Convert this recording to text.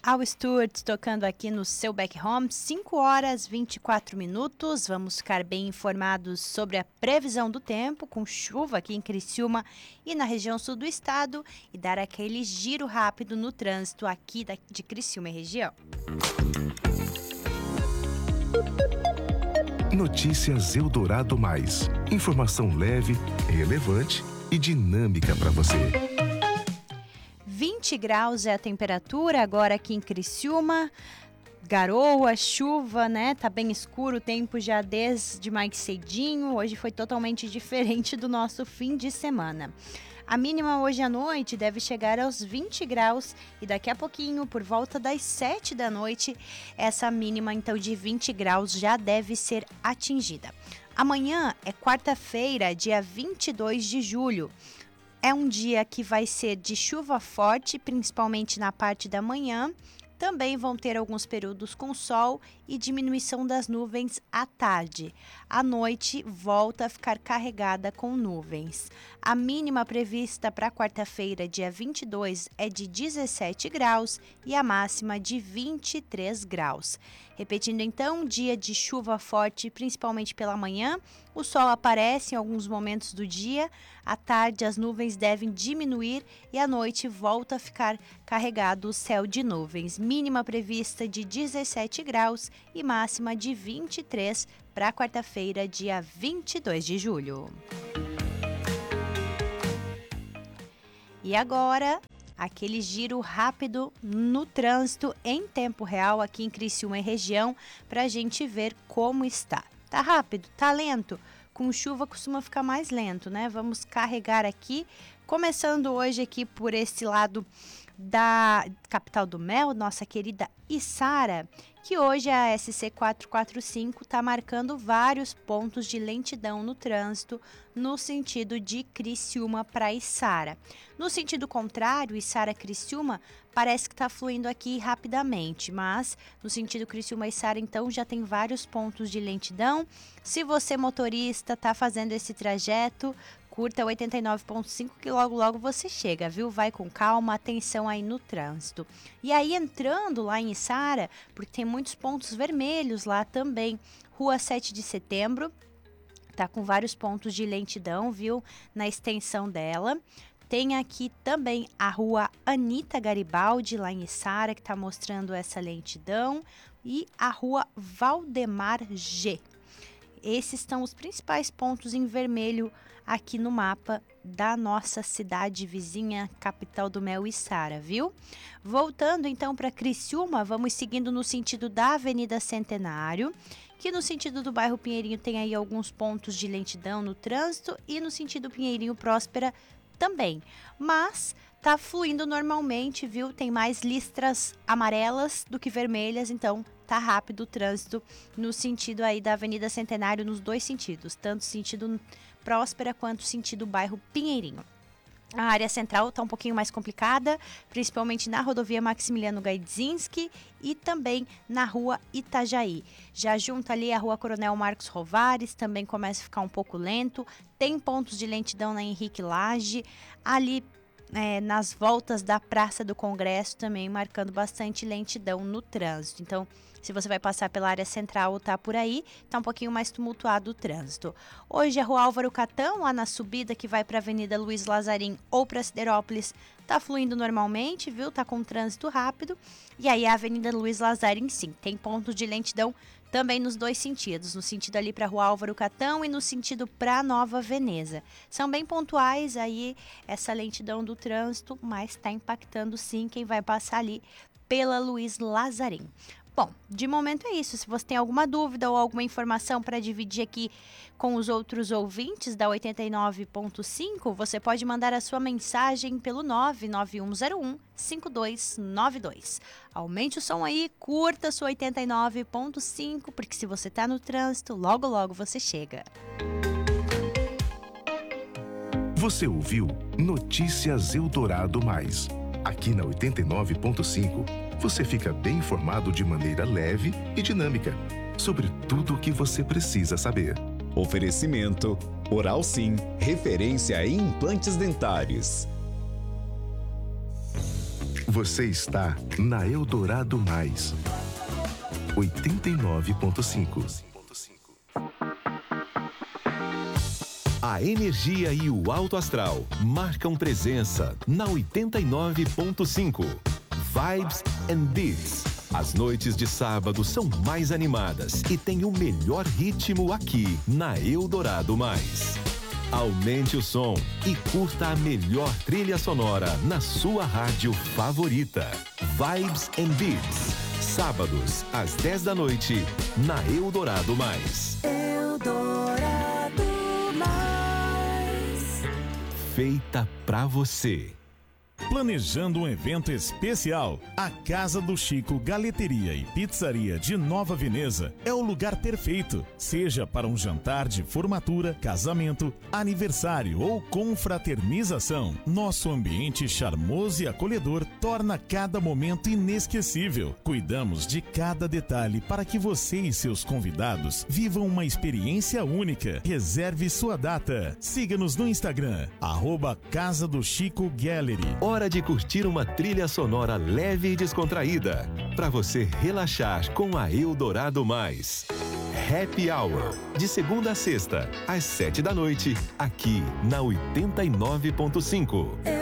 Al Stewart tocando aqui no seu Back Home, 5 horas 24 minutos. Vamos ficar bem informados sobre a previsão do tempo, com chuva aqui em Criciúma e na região sul do estado, e dar aquele giro rápido no trânsito aqui de Criciúma e região. Notícias Eldorado Mais. Informação leve, relevante e dinâmica para você. 20 graus é a temperatura agora aqui em Criciúma. Garoa, chuva, né? Tá bem escuro o tempo já desde mais cedinho. Hoje foi totalmente diferente do nosso fim de semana. A mínima hoje à noite deve chegar aos 20 graus e daqui a pouquinho, por volta das 7 da noite, essa mínima então de 20 graus já deve ser atingida. Amanhã é quarta-feira, dia 22 de julho. É um dia que vai ser de chuva forte, principalmente na parte da manhã. Também vão ter alguns períodos com sol e diminuição das nuvens à tarde. À noite, volta a ficar carregada com nuvens. A mínima prevista para quarta-feira, dia 22, é de 17 graus e a máxima de 23 graus. Repetindo então, dia de chuva forte, principalmente pela manhã. O sol aparece em alguns momentos do dia. À tarde, as nuvens devem diminuir e à noite volta a ficar carregado o céu de nuvens. Mínima prevista de 17 graus e máxima de 23 para quarta-feira, dia 22 de julho. E agora, aquele giro rápido no trânsito em tempo real aqui em Criciúma e região para a gente ver como está. Tá rápido? Tá lento? Com chuva costuma ficar mais lento, né? Vamos carregar aqui, começando hoje aqui por esse lado da Capital do Mel, nossa querida Içara, que hoje a SC 445 está marcando vários pontos de lentidão no trânsito no sentido de Criciúma para Içara. No sentido contrário, Içara-Criciúma parece que está fluindo aqui rapidamente, mas no sentido Criciúma-Içara então já tem vários pontos de lentidão. Se você motorista está fazendo esse trajeto, curta 89.5 que logo você chega, viu? Vai com calma, atenção aí no trânsito. E aí entrando lá em Içara, porque tem muitos pontos vermelhos lá também, Rua 7 de Setembro, tá com vários pontos de lentidão, viu? Na extensão dela. Tem aqui também a Rua Anita Garibaldi, lá em Içara, que tá mostrando essa lentidão, e a Rua Valdemar G. Esses são os principais pontos em vermelho aqui no mapa da nossa cidade vizinha, Capital do Mel, Içara, viu? Voltando então para Criciúma, vamos seguindo no sentido da Avenida Centenário, que no sentido do bairro Pinheirinho tem aí alguns pontos de lentidão no trânsito e no sentido Pinheirinho Próspera também, mas tá fluindo normalmente, viu? Tem mais listras amarelas do que vermelhas, então tá rápido o trânsito no sentido aí da Avenida Centenário, nos dois sentidos, tanto sentido Próspera quanto sentido bairro Pinheirinho. A área central está um pouquinho mais complicada, principalmente na rodovia Maximiliano Gaidzinski e também na rua Itajaí. Já junto ali a rua Coronel Marcos Rovares, também começa a ficar um pouco lento. Tem pontos de lentidão na Henrique Lage, ali nas voltas da Praça do Congresso também marcando bastante lentidão no trânsito. Então, se você vai passar pela área central ou tá por aí, tá um pouquinho mais tumultuado o trânsito. Hoje a Rua Álvaro Catão, lá na subida que vai para a Avenida Luiz Lazarim ou para Siderópolis, tá fluindo normalmente, viu? Tá com trânsito rápido. E aí a Avenida Luiz Lazarim, sim, tem pontos de lentidão também nos dois sentidos, no sentido ali para a Rua Álvaro Catão e no sentido para Nova Veneza. São bem pontuais aí essa lentidão do trânsito, mas está impactando sim quem vai passar ali pela Luiz Lazarim. Bom, de momento é isso. Se você tem alguma dúvida ou alguma informação para dividir aqui com os outros ouvintes da 89.5, você pode mandar a sua mensagem pelo 99101-5292. Aumente o som aí, curta sua 89.5, porque se você está no trânsito, logo você chega. Você ouviu Notícias Eldorado Mais. Aqui na 89.5, você fica bem informado de maneira leve e dinâmica sobre tudo o que você precisa saber. Oferecimento Oral Sim, referência em implantes dentários. Você está na Eldorado Mais. 89.5. A energia e o alto astral marcam presença na 89.5. Vibes and Beats. As noites de sábado são mais animadas e tem o melhor ritmo aqui na Eldorado Mais. Aumente o som e curta a melhor trilha sonora na sua rádio favorita. Vibes and Beats. Sábados, às 10 da noite, na Eldorado Mais. Eldorado Mais. Feita pra você. Planejando um evento especial, a Casa do Chico Galeteria e Pizzaria de Nova Veneza é o lugar perfeito, seja para um jantar de formatura, casamento, aniversário ou confraternização. Nosso ambiente charmoso e acolhedor torna cada momento inesquecível. Cuidamos de cada detalhe para que você e seus convidados vivam uma experiência única. Reserve sua data. Siga-nos no Instagram, @Casa do Chico Gallery. Hora de curtir uma trilha sonora leve e descontraída, para você relaxar com a Eldorado Mais. Happy Hour, de segunda a sexta, às 7 da noite, aqui na 89.5.